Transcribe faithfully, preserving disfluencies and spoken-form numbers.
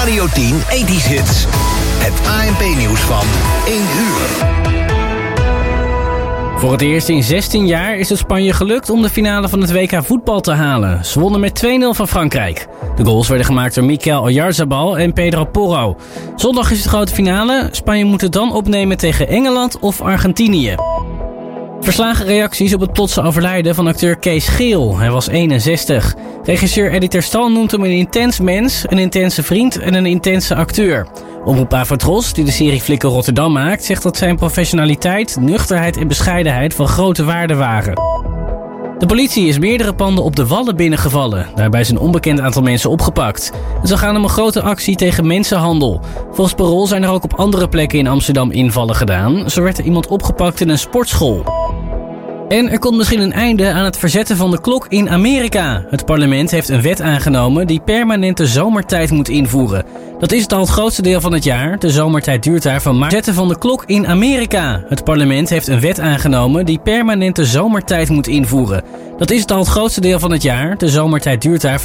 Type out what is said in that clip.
Radio tien ethisch Hits. Het A N P-nieuws van één uur. Voor het eerst in zestien jaar is het Spanje gelukt om de finale van het W K voetbal te halen. Ze wonnen met twee nul van Frankrijk. De goals werden gemaakt door Mikel Oyarzabal en Pedro Porro. Zondag is het grote finale. Spanje moet het dan opnemen tegen Engeland of Argentinië. Verslagen reacties op het plotse overlijden van acteur Kees Geel. Hij was eenenzestig. Regisseur Eddie Terstal noemt hem een intens mens, een intense vriend en een intense acteur. Omroep Avatros, die de serie Flikker Rotterdam maakt, zegt dat zijn professionaliteit, nuchterheid en bescheidenheid van grote waarde waren. De politie is meerdere panden op de Wallen binnengevallen. Daarbij is een onbekend aantal mensen opgepakt. Het zal gaan om een grote actie tegen mensenhandel. Volgens Parool zijn er ook op andere plekken in Amsterdam invallen gedaan. Zo werd er iemand opgepakt in een sportschool. En er komt misschien een einde aan het verzetten van de klok in Amerika. Het parlement heeft een wet aangenomen die permanente zomertijd moet invoeren. Dat is het al het grootste deel van het jaar. De zomertijd duurt daar van maart. Zetten van de klok in Amerika. Het parlement heeft een wet aangenomen die permanente zomertijd moet invoeren. Dat is het al het grootste deel van het jaar. De zomertijd duurt daar